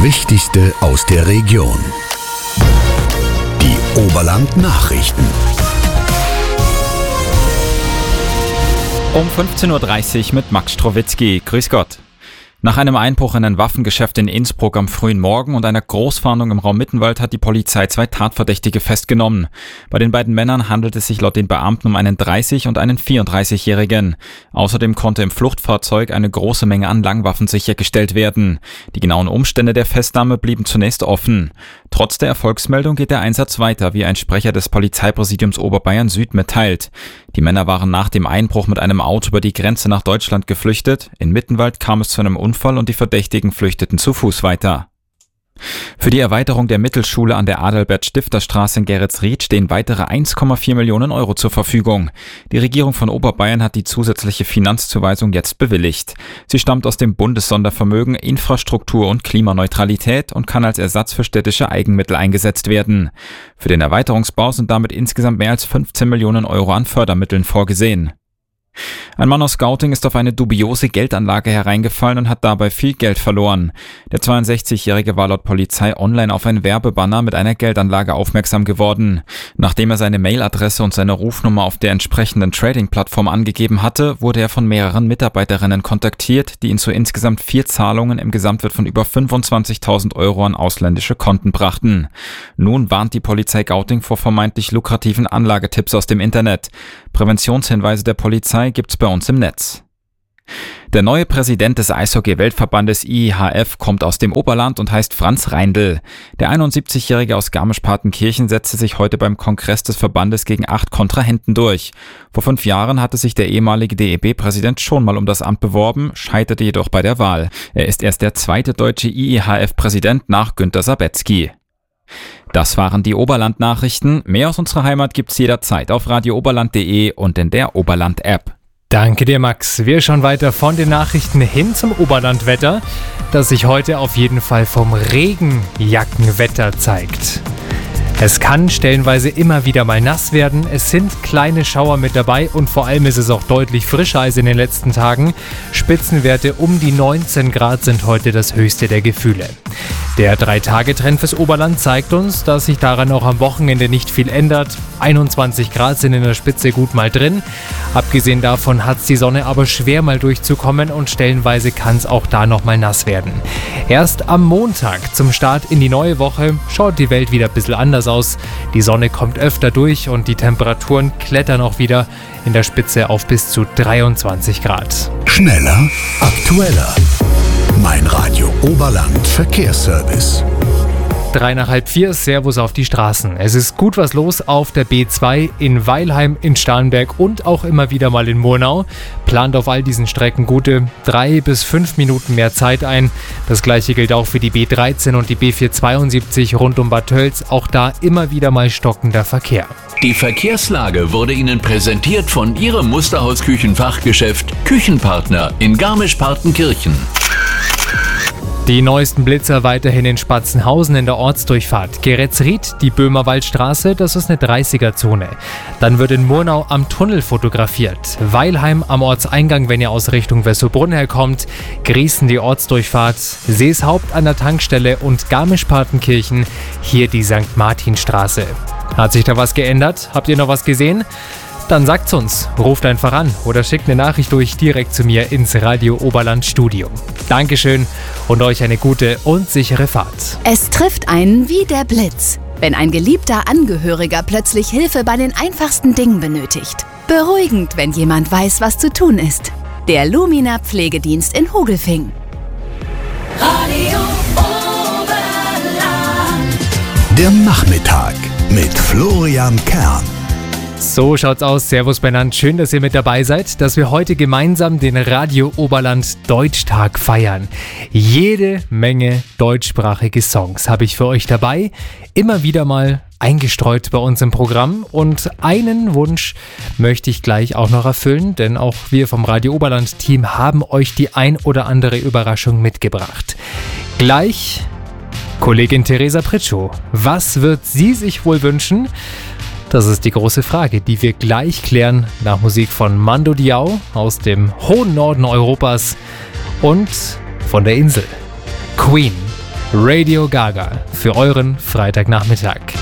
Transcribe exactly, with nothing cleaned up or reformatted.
Wichtigste aus der Region. Die Oberland-Nachrichten. Um fünfzehn Uhr dreißig mit Max Strowitzki. Grüß Gott. Nach einem Einbruch in ein Waffengeschäft in Innsbruck am frühen Morgen und einer Großfahndung im Raum Mittenwald hat die Polizei zwei Tatverdächtige festgenommen. Bei den beiden Männern handelt es sich laut den Beamten um einen dreißig- und einen vierunddreißigjährigen. Außerdem konnte im Fluchtfahrzeug eine große Menge an Langwaffen sichergestellt werden. Die genauen Umstände der Festnahme blieben zunächst offen. Trotz der Erfolgsmeldung geht der Einsatz weiter, wie ein Sprecher des Polizeipräsidiums Oberbayern Süd mitteilt. Die Männer waren nach dem Einbruch mit einem Auto über die Grenze nach Deutschland geflüchtet. In Mittenwald kam es zu einem Unfall und die Verdächtigen flüchteten zu Fuß weiter. Für die Erweiterung der Mittelschule an der Adalbert-Stifter-Straße in Geretsried stehen weitere eins Komma vier Millionen Euro zur Verfügung. Die Regierung von Oberbayern hat die zusätzliche Finanzzuweisung jetzt bewilligt. Sie stammt aus dem Bundessondervermögen Infrastruktur und Klimaneutralität und kann als Ersatz für städtische Eigenmittel eingesetzt werden. Für den Erweiterungsbau sind damit insgesamt mehr als fünfzehn Millionen Euro an Fördermitteln vorgesehen. Ein Mann aus Gauting ist auf eine dubiose Geldanlage hereingefallen und hat dabei viel Geld verloren. Der zweiundsechzigjährige war laut Polizei online auf ein Werbebanner mit einer Geldanlage aufmerksam geworden. Nachdem er seine Mailadresse und seine Rufnummer auf der entsprechenden Trading-Plattform angegeben hatte, wurde er von mehreren Mitarbeiterinnen kontaktiert, die ihn zu insgesamt vier Zahlungen im Gesamtwert von über fünfundzwanzigtausend Euro an ausländische Konten brachten. Nun warnt die Polizei Gauting vor vermeintlich lukrativen Anlagetipps aus dem Internet. Präventionshinweise der Polizei gibt's bei uns im Netz. Der neue Präsident des Eishockey-Weltverbandes I E H F kommt aus dem Oberland und heißt Franz Reindl. Der einundsiebzigjährige aus Garmisch-Partenkirchen setzte sich heute beim Kongress des Verbandes gegen acht Kontrahenten durch. Vor fünf Jahren hatte sich der ehemalige D E B-Präsident schon mal um das Amt beworben, scheiterte jedoch bei der Wahl. Er ist erst der zweite deutsche I E H F-Präsident nach Günter Sabetzky. Das waren die Oberland-Nachrichten. Mehr aus unserer Heimat gibt's jederzeit auf radio oberland punkt de und in der Oberland-App. Danke dir, Max. Wir schauen weiter von den Nachrichten hin zum Oberlandwetter, das sich heute auf jeden Fall vom Regenjackenwetter zeigt. Es kann stellenweise immer wieder mal nass werden, es sind kleine Schauer mit dabei und vor allem ist es auch deutlich frischer als in den letzten Tagen. Spitzenwerte um die neunzehn Grad sind heute das höchste der Gefühle. Der drei-Tage-Trend fürs Oberland zeigt uns, dass sich daran auch am Wochenende nicht viel ändert. einundzwanzig Grad sind in der Spitze gut mal drin. Abgesehen davon hat es die Sonne aber schwer mal durchzukommen und stellenweise kann es auch da noch mal nass werden. Erst am Montag zum Start in die neue Woche schaut die Welt wieder ein bisschen anders aus. Die Sonne kommt öfter durch und die Temperaturen klettern auch wieder in der Spitze auf bis zu dreiundzwanzig Grad. Schneller, aktueller. Mein Radio Oberland Verkehrsservice. Drei nach halb vier, Servus auf die Straßen. Es ist gut was los auf der B zwei in Weilheim, in Starnberg und auch immer wieder mal in Murnau. Plant auf all diesen Strecken gute drei bis fünf Minuten mehr Zeit ein. Das gleiche gilt auch für die B dreizehn und die B vierhundertzweiundsiebzig rund um Bad Tölz. Auch da immer wieder mal stockender Verkehr. Die Verkehrslage wurde Ihnen präsentiert von Ihrem Musterhaus-Küchenfachgeschäft Küchenpartner in Garmisch-Partenkirchen. Die neuesten Blitzer weiterhin in Spatzenhausen in der Ortsdurchfahrt. Geretsried, die Böhmerwaldstraße, das ist eine dreißiger-Zone. Dann wird in Murnau am Tunnel fotografiert. Weilheim am Ortseingang, wenn ihr aus Richtung Wessobrunn herkommt. Griesen die Ortsdurchfahrt. Seeshaupt an der Tankstelle und Garmisch-Partenkirchen, hier die Sankt Martinstraße. Hat sich da was geändert? Habt ihr noch was gesehen? Dann sagt's uns, ruft einfach an oder schickt eine Nachricht durch direkt zu mir ins Radio Oberland Studio. Dankeschön und euch eine gute und sichere Fahrt. Es trifft einen wie der Blitz, wenn ein geliebter Angehöriger plötzlich Hilfe bei den einfachsten Dingen benötigt. Beruhigend, wenn jemand weiß, was zu tun ist. Der Lumina Pflegedienst in Hogelfing. Radio Oberland. Der Nachmittag mit Florian Kern. So schaut's aus. Servus benannt. Schön, dass ihr mit dabei seid, dass wir heute gemeinsam den Radio Oberland Deutschtag feiern. Jede Menge deutschsprachige Songs habe ich für euch dabei. Immer wieder mal eingestreut bei uns im Programm. Und einen Wunsch möchte ich gleich auch noch erfüllen, denn auch wir vom Radio Oberland Team haben euch die ein oder andere Überraschung mitgebracht. Gleich Kollegin Theresa Pritschow. Was wird sie sich wohl wünschen? Das ist die große Frage, die wir gleich klären nach Musik von Mando Diao aus dem hohen Norden Europas und von der Insel. Queen. Radio Gaga für euren Freitagnachmittag.